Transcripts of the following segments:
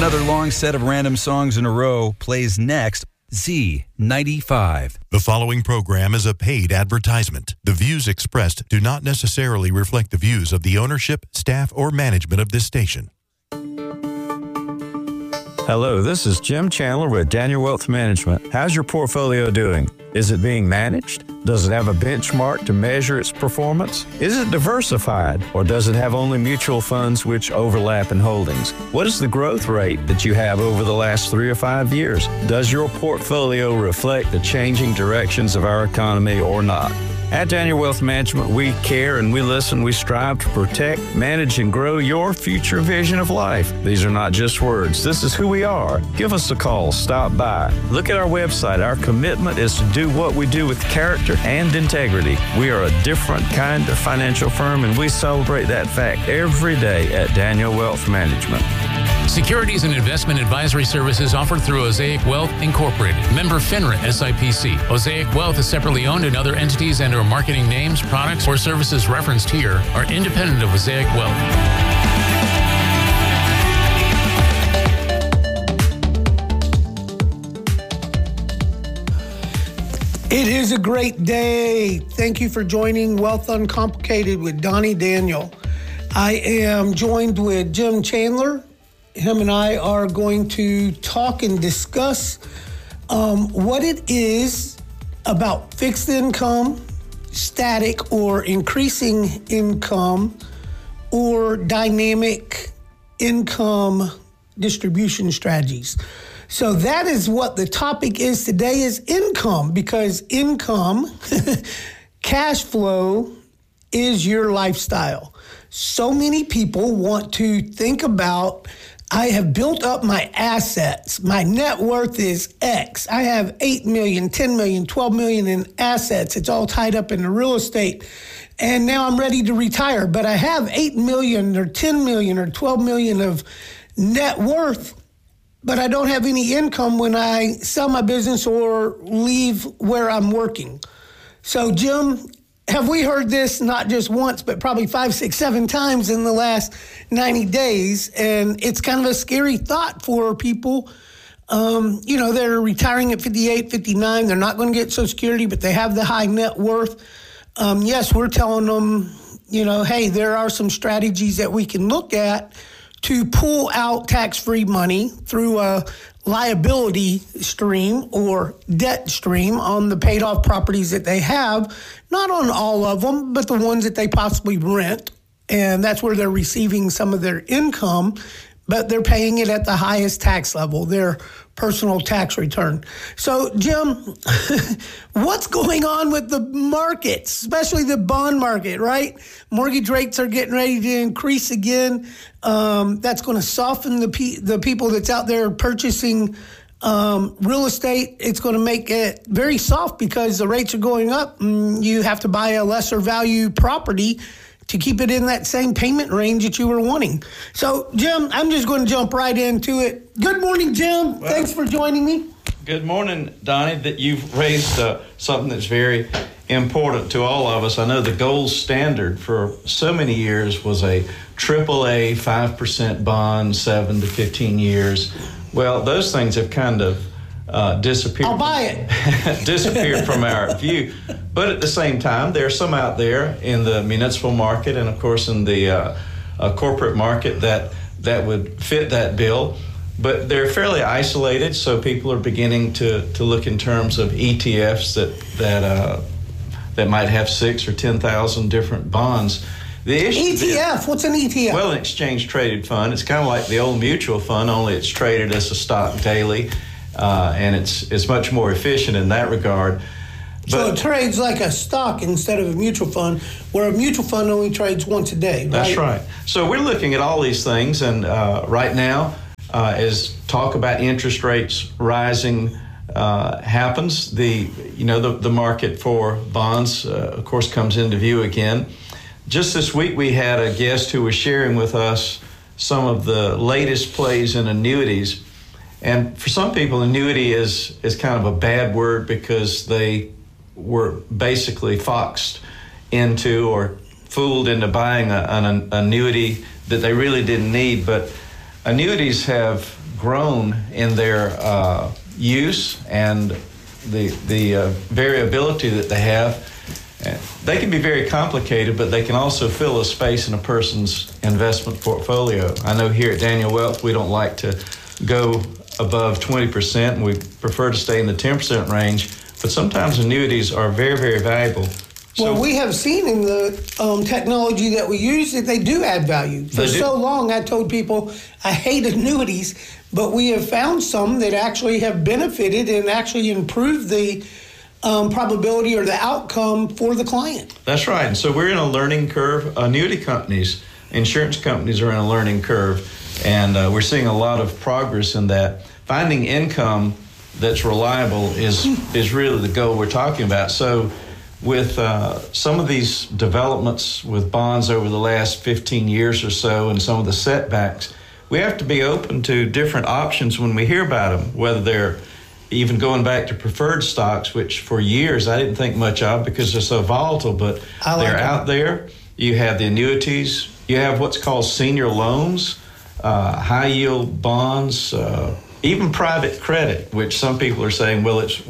Another long set of random songs in a row plays next. Z95. The following program is a paid advertisement. The views expressed do not necessarily reflect the views of the ownership, staff, or management of this station. Hello, this is Jim Chandler with Daniel Wealth Management. How's your portfolio doing? Is it being managed? Does it have a benchmark to measure its performance? Is it diversified, or does it have only mutual funds which overlap in holdings? What is the growth rate that you have over the last 3 or 5 years? Does your portfolio reflect the changing directions of our economy or not? At Daniel Wealth Management, we care and we listen. We strive to protect, manage, and grow your future vision of life. These are not just words. This is who we are. Give us a call. Stop by. Look at our website. Our commitment is to do what we do with character and integrity. We are a different kind of financial firm, and we celebrate that fact every day at Daniel Wealth Management. Securities and investment advisory services offered through Osaic Wealth Incorporated. Member FINRA SIPC. Osaic Wealth is separately owned, and other entities and/or marketing names, products, or services referenced here are independent of Osaic Wealth. It is a great day. Thank you for joining Wealth Uncomplicated with Donnie Daniel. I am joined with Jim Chandler. Him and I are going to talk and discuss what it is about fixed income, static or increasing income, or dynamic income distribution strategies. So that is what the topic is today, is income, because income, cash flow is your lifestyle. So many people want to think about, I have built up my assets. My net worth is X. I have 8 million, 10 million, 12 million in assets. It's all tied up in the real estate. And now I'm ready to retire, but I have 8 million or 10 million or 12 million of net worth, but I don't have any income when I sell my business or leave where I'm working. So, Jim, have we heard this not just once, but probably 5, 6, 7 times in the last 90 days? And it's kind of a scary thought for people. They're retiring at 58, 59. They're not going to get Social Security, but they have the high net worth. Yes, we're telling them, hey, there are some strategies that we can look at to pull out tax-free money through a liability stream or debt stream on the paid-off properties that they have, not on all of them, but the ones that they possibly rent. And that's where they're receiving some of their income, but they're paying it at the highest tax level, their personal tax return. So, Jim, what's going on with the markets, especially the bond market, right? Mortgage rates are getting ready to increase again. That's going to soften the people that's out there purchasing real estate. It's going to make it very soft because the rates are going up. And you have to buy a lesser value property to keep it in that same payment range that you were wanting. So, Jim, I'm just going to jump right into it. Good morning, Jim. Well, thanks for joining me. Good morning, Donnie. That you've raised something that's very important to all of us. I know the gold standard for so many years was a AAA 5% bond, 7 to 15 years. Well, those things have kind of disappeared. I'll buy it. Disappeared from our view. But at the same time, there are some out there in the municipal market and, of course, in the corporate market that would fit that bill. But they're fairly isolated, so people are beginning to look in terms of ETFs that might have 6,000 or 10,000 different bonds. The issue ETF? What's an ETF? Well, an exchange-traded fund. It's kind of like the old mutual fund, only it's traded as a stock daily, and it's much more efficient in that regard. So it trades like a stock instead of a mutual fund, where a mutual fund only trades once a day, right? That's right. So we're looking at all these things, and right now, as talk about interest rates rising happens, the market for bonds, of course, comes into view again. Just this week, we had a guest who was sharing with us some of the latest plays in annuities. And for some people, annuity is kind of a bad word because they were basically foxed into or fooled into buying an annuity that they really didn't need. But annuities have grown in their use and the variability that they have. They can be very complicated, but they can also fill a space in a person's investment portfolio. I know here at Daniel Wealth, we don't like to go above 20%, and we prefer to stay in the 10% range, but sometimes annuities are very, very valuable. Well, we have seen in the technology that we use that they do add value. For so long, I told people I hate annuities, but we have found some that actually have benefited and actually improved the probability or the outcome for the client. That's right. And so we're in a learning curve. Annuity companies, insurance companies are in a learning curve, and we're seeing a lot of progress in that. Finding income that's reliable is really the goal we're talking about. So with some of these developments with bonds over the last 15 years or so and some of the setbacks, we have to be open to different options when we hear about them, whether they're even going back to preferred stocks, which for years I didn't think much of because they're so volatile, but they're out there. You have the annuities. You have what's called senior loans, high yield bonds, even private credit, which some people are saying, well, it's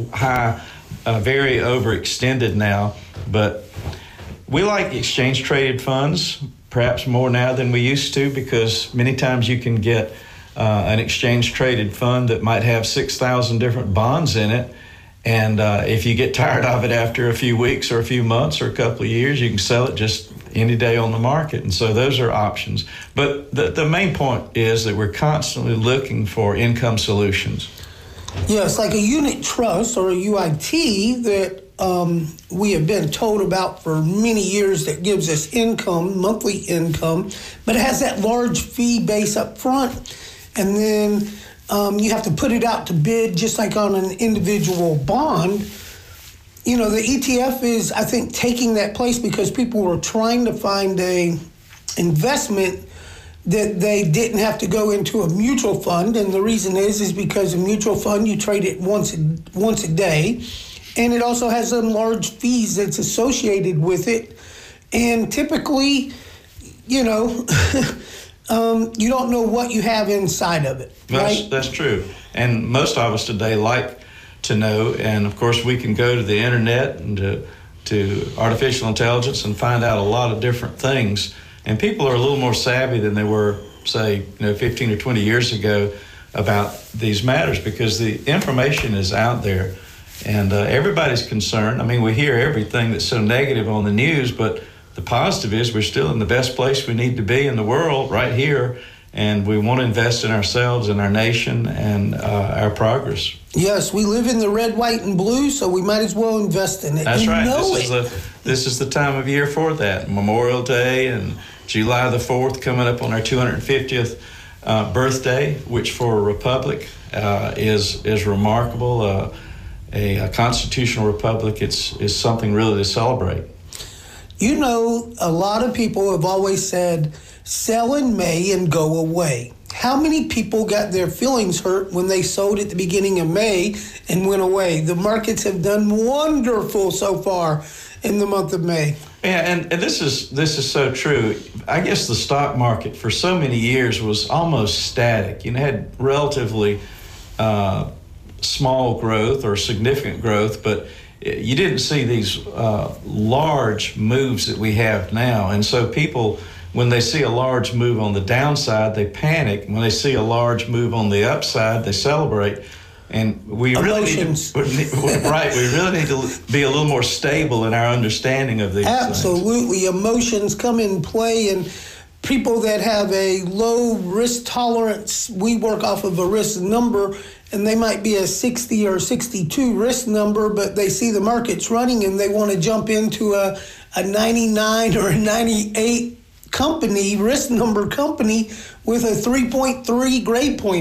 very overextended now. But we like exchange traded funds, perhaps more now than we used to, because many times you can get an exchange traded fund that might have 6,000 different bonds in it. And if you get tired of it after a few weeks or a few months or a couple of years, you can sell it just any day on the market. And so those are options. But the main point is that we're constantly looking for income solutions. Yes, like a unit trust or a UIT that we have been told about for many years that gives us income, monthly income, but it has that large fee base up front. And then you have to put it out to bid just like on an individual bond. You know, the ETF is, I think, taking that place because people were trying to find a investment that they didn't have to go into a mutual fund. And the reason is because a mutual fund, you trade it once a day. And it also has some large fees that's associated with it. And typically, you know, you don't know what you have inside of it, right? That's true. And most of us today like to know. And, of course, we can go to the Internet and to artificial intelligence and find out a lot of different things. And people are a little more savvy than they were, say, 15 or 20 years ago about these matters because the information is out there and everybody's concerned. I mean, we hear everything that's so negative on the news, but the positive is we're still in the best place we need to be in the world right here, and we want to invest in ourselves and our nation and our progress. Yes, we live in the red, white, and blue, so we might as well invest in it. That's right. This is the time of year for that. Memorial Day and July the 4th coming up on our 250th birthday, which for a republic is remarkable. A constitutional republic, is something really to celebrate. You know, a lot of people have always said, sell in May and go away. How many people got their feelings hurt when they sold at the beginning of May and went away? The markets have done wonderful so far in the month of May. Yeah, and this is so true. I guess the stock market for so many years was almost static. You know, had relatively small growth or significant growth, but you didn't see these large moves that we have now. And so people, when they see a large move on the downside, they panic. When they see a large move on the upside, they celebrate. And we really need to be a little more stable in our understanding of these things. Absolutely. Emotions come in play, and people that have a low risk tolerance, we work off of a risk number, and they might be a 60 or 62 risk number, but they see the market's running and they want to jump into a 99 or a 98 company, risk number company with a 3.3 grade point